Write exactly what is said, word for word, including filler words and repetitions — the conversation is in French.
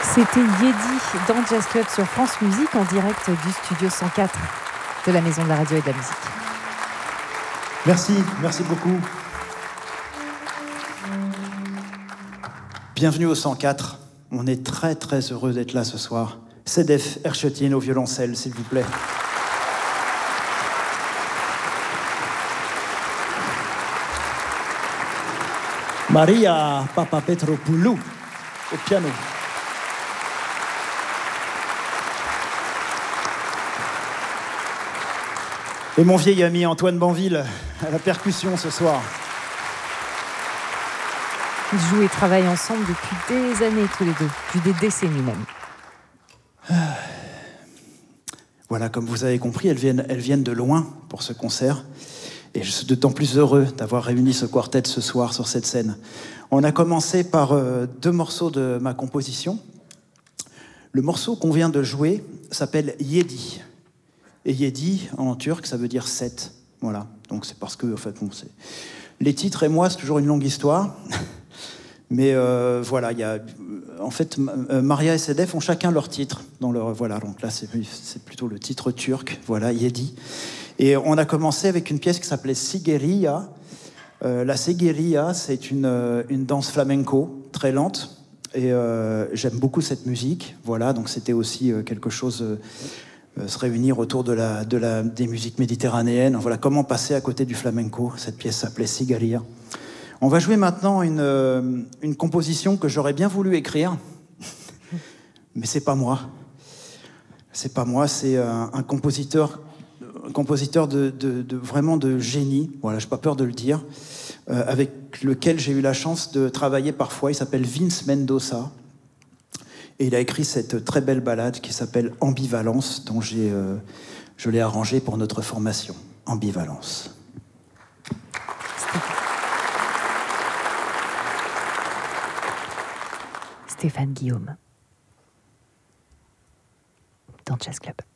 C'était Yedi dans Jazz Club sur France Musique en direct du studio cent quatre de la Maison de la Radio et de la Musique. Merci, merci beaucoup. Bienvenue au cent quatre. On est très très heureux d'être là ce soir. Sedef Erchetine au violoncelle, s'il vous plaît. Maria Papapetropoulou au piano. Et mon vieil ami Antoine Banville à la percussion ce soir. Ils jouent et travaillent ensemble depuis des années tous les deux, depuis des décennies même. Voilà, comme vous avez compris, elles viennent, elles viennent de loin pour ce concert. Et je suis d'autant plus heureux d'avoir réuni ce quartet ce soir sur cette scène. On a commencé par euh, deux morceaux de ma composition. Le morceau qu'on vient de jouer s'appelle Yedi. Et Yedi, en turc, ça veut dire sept. Voilà. Donc c'est parce que, en fait, bon, c'est... les titres et moi, c'est toujours une longue histoire. Mais euh, voilà, il y a... En fait, Maria et Sedef ont chacun leur titre. Dans leur... Voilà, donc là, c'est, c'est plutôt le titre turc. Voilà, Yedi. Et on a commencé avec une pièce qui s'appelait Sigueria. Euh, la Sigueria, c'est une, une danse flamenco, très lente. Et euh, j'aime beaucoup cette musique. Voilà, donc c'était aussi euh, quelque chose... Euh, se réunir autour de la, de la, des musiques méditerranéennes. Voilà, comment passer à côté du flamenco. Cette pièce s'appelait Sigueria. On va jouer maintenant une, euh, une composition que j'aurais bien voulu écrire, mais c'est pas moi. C'est pas moi, c'est un, un compositeur, un compositeur de, de, de, vraiment de génie, voilà, j'ai pas peur de le dire, euh, avec lequel j'ai eu la chance de travailler parfois. Il s'appelle Vince Mendoza. Et il a écrit cette très belle ballade qui s'appelle Ambivalence, dont j'ai, euh, je l'ai arrangée pour notre formation. Ambivalence. Stéphane Guillaume, dans Jazz Club.